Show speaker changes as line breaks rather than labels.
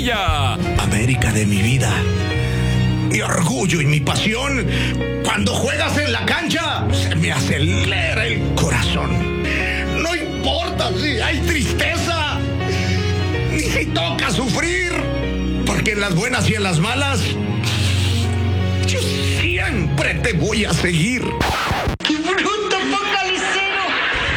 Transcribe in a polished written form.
Sevilla.
América de mi vida, mi orgullo y mi pasión. Cuando juegas en la cancha, se me acelera el corazón. No importa si hay tristeza, ni si toca sufrir, porque en las buenas y en las malas, yo siempre te voy a seguir.